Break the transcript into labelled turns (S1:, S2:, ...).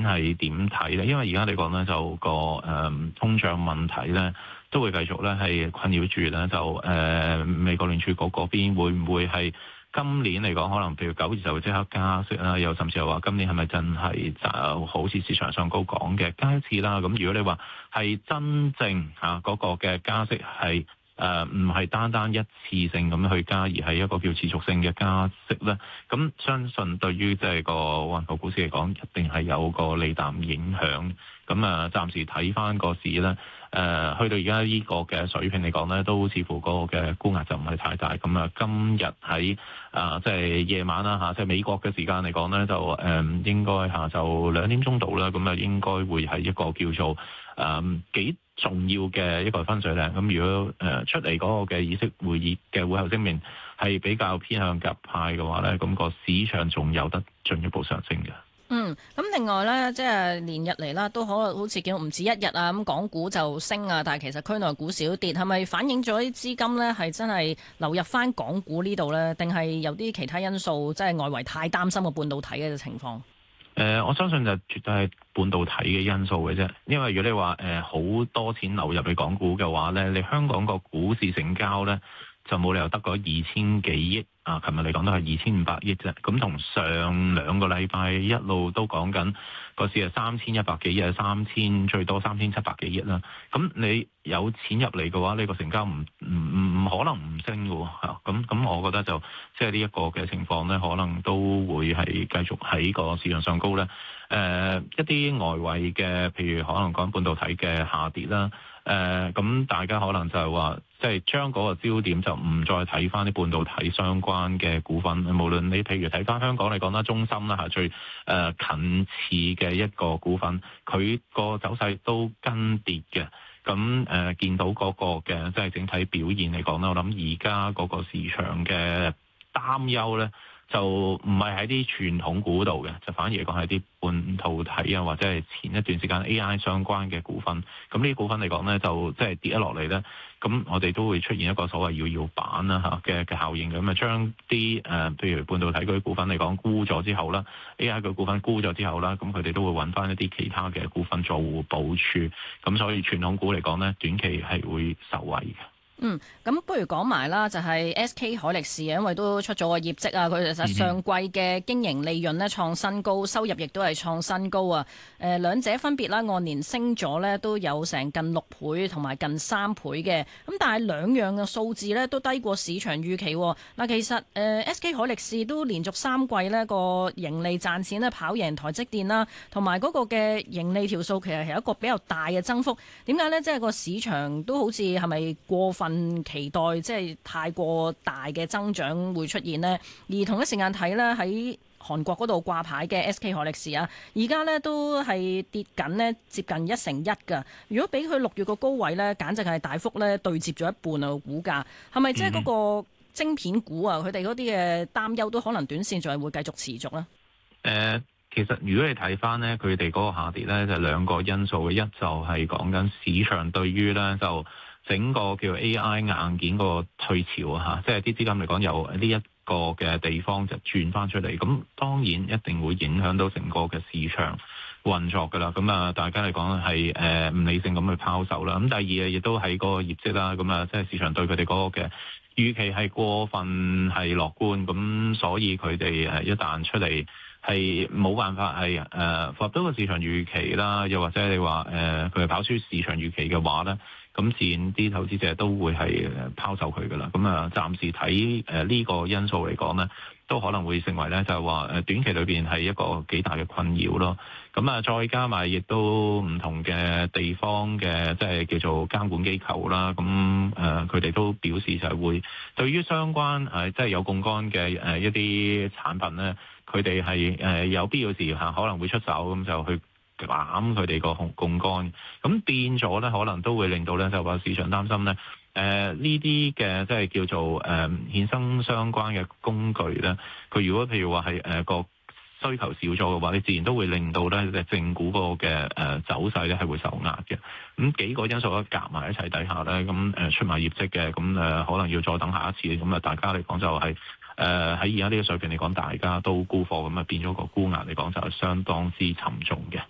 S1: 年係點睇咧？因為而家嚟講咧，就個通脹問題咧，都會繼續咧係困擾住咧。就美國聯儲局嗰邊會唔會係今年嚟講，可能譬如9月就會即刻加息啦，又甚至係話今年係咪真係就好似市場上高講嘅加一次啦？咁如果你話係真正嗰個嘅加息係唔係單單一次性咁樣去加，而係一個叫持續性嘅加息咧，咁相信對於即係個環球股市嚟講，一定係有個利淡影響。咁暫時睇翻個市咧，去到而家呢個嘅水平嚟講咧，都似乎嗰個嘅沽壓就唔係太大。咁今日喺即係夜晚啦即係美國嘅時間嚟講咧，就應該下晝2點鐘到啦。咁應該會係一個叫做幾重要嘅一個分水嶺。咁如果出嚟嗰個嘅議息會議嘅會後聲明係比較偏向鴿派嘅話咧，咁個市場仲有得進一步上升嘅。
S2: 咁另外呢，即係連日嚟啦，都可能好似見到唔止一日啊，咁港股就升啊，但係其實區內股少跌，係咪反映咗啲資金呢係真係流入翻港股呢度呢？定係有啲其他因素，即係外圍太擔心個半導體嘅情況？
S1: 我相信就絕對係半導體嘅因素嘅啫，因為如果你話好多錢流入去港股嘅話呢，你香港個股市成交呢，就冇理由得嗰2000幾億啊！琴日嚟講都係2500億啫，咁同上2個禮拜一路都講緊個市係3100幾億，3000最多3700幾億啦。咁你有錢入嚟嘅話，呢個成交唔可能唔升嘅喎嚇。咁我覺得就即係呢一個嘅情況咧，可能都會係繼續喺個市場上高咧。一啲外圍嘅，譬如可能講半導體嘅下跌啦。咁大家可能就係話，即係將嗰個焦點就唔再睇翻啲半導體相關嘅股份，無論你譬如睇翻香港嚟講啦，中芯啦最近似嘅一個股份，佢個走勢都跟跌嘅。咁見到嗰個嘅即係整體表現嚟講啦，我諗而家嗰個市場嘅擔憂咧，就唔係喺啲傳統股度嘅，就反而講係啲半導體啊，或者係前一段時間 AI 相關嘅股份。咁呢啲股份嚟講咧，就即係跌咗落嚟咧，咁我哋都會出現一個所謂搖搖板啦嘅效應嘅，咁將啲譬如半導體嗰啲股份嚟講沽咗之後啦，AI 嘅股份沽咗之後啦，咁佢哋都會揾翻一啲其他嘅股份做補處，咁所以傳統股嚟講咧，短期係會受惠嘅。
S2: 咁不如講埋啦，就係 SK 海力士啊，因為都出咗個業績啊，佢其實上季嘅經營利潤呢創新高，收入亦都係創新高啊。兩者分別啦，按年升咗呢都有成近6倍同埋近3倍嘅。咁但係兩樣嘅數字呢都低過市場預期。嗱，其實SK 海力士都連續3季呢個盈利賺錢呢跑贏台積電啦，同埋嗰個嘅盈利條數其實係一個比較大嘅增幅。點解呢？即係個市場都好似係咪過分期待即係太過大嘅增長會出現呢？而同一時間睇呢，喺韓國嗰度掛牌嘅 SK 海力士啊，而家呢都係跌緊呢接近1成1㗎。如果比佢6月個高位呢，簡直係大幅呢對接咗一半啊！個股價係咪即係嗰個晶片股啊？佢哋嗰啲嘅擔憂都可能短線仲係會繼續持續呢？
S1: 其實如果你睇翻呢，佢哋嗰個下跌呢，就2個因素嘅，一就係講緊市場對於呢就整個叫 AI 硬件個退潮啊，即係啲資金嚟講由呢一個嘅地方就轉翻出嚟，咁當然一定會影響到成個嘅市場運作噶啦。咁大家嚟講係唔理性咁去拋售啦。咁第二亦都喺嗰個業績啦，咁即係市場對佢哋嗰個嘅預期係過分係樂觀，咁所以佢哋一旦出嚟係冇辦法係符合到個市場預期啦，又或者你話佢係跑輸市場預期嘅話咧，咁自然啲投資者都會係拋售佢噶啦。咁暫時睇呢個因素嚟講咧，都可能會成為咧就係話短期裏邊係一個幾大嘅困擾咯。咁再加埋亦都唔同嘅地方嘅即係叫做監管機構啦。咁佢哋都表示就係會對於相關即係有槓桿嘅一啲產品咧，佢哋係有必要時可能會出手，咁就去減佢哋個槓桿，咁變咗咧，可能都會令到咧就話市場擔心咧，呢啲嘅即係叫做衍生相關嘅工具咧，佢如果譬如話係個需求少咗嘅話，你自然都會令到咧正股嗰個嘅走勢咧係會受壓嘅。咁幾個因素都夾埋一齊底下咧，咁出埋業績嘅，咁可能要再等下一次。咁大家嚟講就係喺而家呢個水平嚟講，大家都沽貨，咁變咗個沽壓嚟講就係相當之沉重嘅。